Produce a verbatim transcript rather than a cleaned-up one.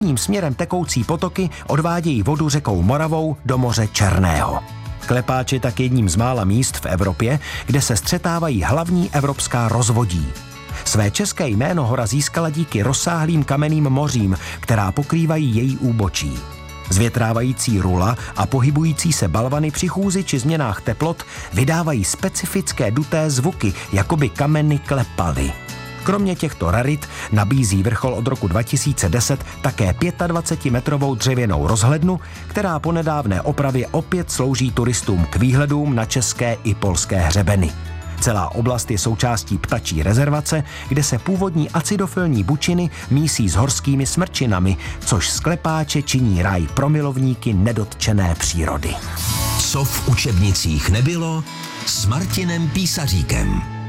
Tím směrem tekoucí potoky odvádějí vodu řekou Moravou do moře Černého. Klepáč je tak jedním z mála míst v Evropě, kde se střetávají hlavní evropská rozvodí. Své české jméno hora získala díky rozsáhlým kamenným mořím, která pokrývají její úbočí. Zvětrávající rula a pohybující se balvany při chůzi či změnách teplot vydávají specifické duté zvuky, jako by kameny klepaly. Kromě těchto rarit nabízí vrchol od roku dva tisíce deset také dvacetimetrovou dřevěnou rozhlednu, která po nedávné opravě opět slouží turistům k výhledům na české i polské hřebeny. Celá oblast je součástí ptačí rezervace, kde se původní acidofilní bučiny mísí s horskými smrčinami, což z Klepáče činí ráj pro milovníky nedotčené přírody. Co v učebnicích nebylo s Martinem Písaříkem.